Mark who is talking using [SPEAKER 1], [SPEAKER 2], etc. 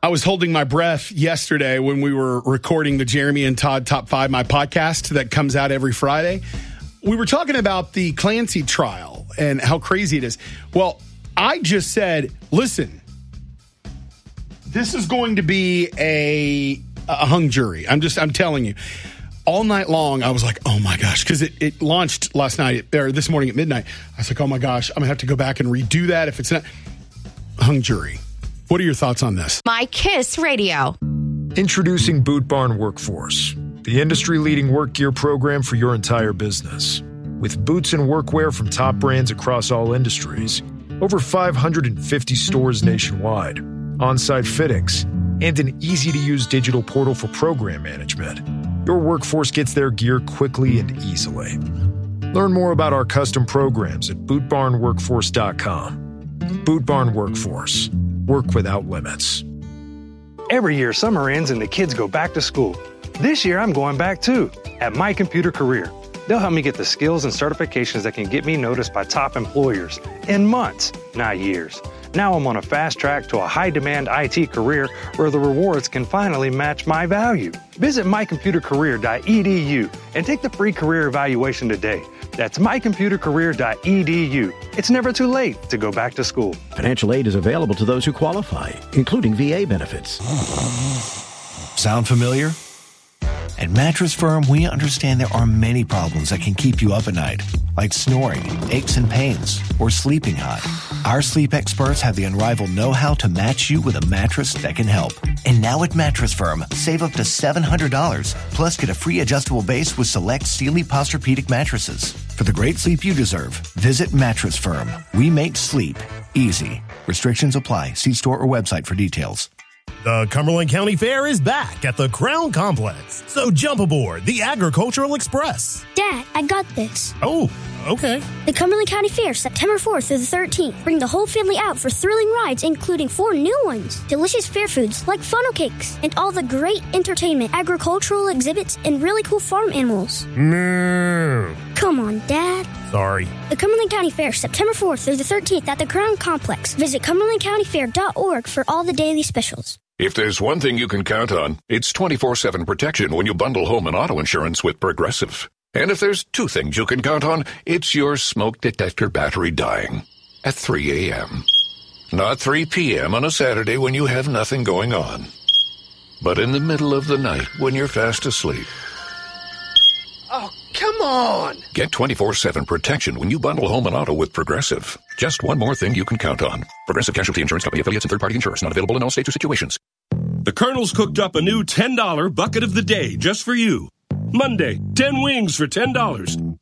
[SPEAKER 1] I was holding my breath yesterday when we were recording the Jeremy and Todd Top 5, my podcast that comes out every Friday. We were talking about the Clancy trial and how crazy it is. Well, I just said, listen, this is going to be a hung jury. I'm telling you. All night long, I was like, oh my gosh, because it launched last night, or this morning at midnight. I was like, oh my gosh, I'm going to have to go back and redo that if it's not hung jury. What are your thoughts on this?
[SPEAKER 2] My Kiss Radio.
[SPEAKER 3] Introducing Boot Barn Workforce, the industry-leading work gear program for your entire business. With boots and workwear from top brands across all industries, over 550 stores nationwide, on-site fittings, and an easy-to-use digital portal for program management, your workforce gets their gear quickly and easily. Learn more about our custom programs at bootbarnworkforce.com. Boot Barn Workforce. Work without limits.
[SPEAKER 4] Every year, summer ends and the kids go back to school. This year, I'm going back too, at My Computer Career. They'll help me get the skills and certifications that can get me noticed by top employers in months, not years. Now I'm on a fast track to a high-demand IT career where the rewards can finally match my value. Visit mycomputercareer.edu and take the free career evaluation today. That's mycomputercareer.edu. It's never too late to go back to school.
[SPEAKER 5] Financial aid is available to those who qualify, including VA benefits.
[SPEAKER 6] Sound familiar? At Mattress Firm, we understand there are many problems that can keep you up at night, like snoring, aches and pains, or sleeping hot. Our sleep experts have the unrivaled know-how to match you with a mattress that can help. And now at Mattress Firm, save up to $700, plus get a free adjustable base with select Sealy Posturepedic mattresses. For the great sleep you deserve, visit Mattress Firm. We make sleep easy. Restrictions apply. See store or website for details.
[SPEAKER 7] The Cumberland County Fair is back at the Crown Complex. So jump aboard the Agricultural Express.
[SPEAKER 8] Dad, I got this.
[SPEAKER 7] Oh, okay.
[SPEAKER 8] The Cumberland County Fair, September 4th through the 13th. Bring the whole family out for thrilling rides, including 4 new ones. Delicious fair foods like funnel cakes and all the great entertainment, agricultural exhibits, and really cool farm animals.
[SPEAKER 7] No.
[SPEAKER 8] Come on, Dad.
[SPEAKER 7] Sorry.
[SPEAKER 8] The Cumberland County Fair, September 4th through the 13th at the Crown Complex. Visit cumberlandcountyfair.org for all the daily specials.
[SPEAKER 9] If there's one thing you can count on, it's 24/7 protection when you bundle home and auto insurance with Progressive. And if there's 2 things you can count on, it's your smoke detector battery dying at 3 a.m. Not 3 p.m. on a Saturday when you have nothing going on, but in the middle of the night when you're fast asleep.
[SPEAKER 10] Oh, come on!
[SPEAKER 9] Get 24/7 protection when you bundle home and auto with Progressive. Just one more thing you can count on. Progressive Casualty Insurance Company affiliates and third-party insurers. Not available in all states or situations.
[SPEAKER 11] The Colonel's cooked up a new $10 bucket of the day just for you. Monday, 10 wings for $10.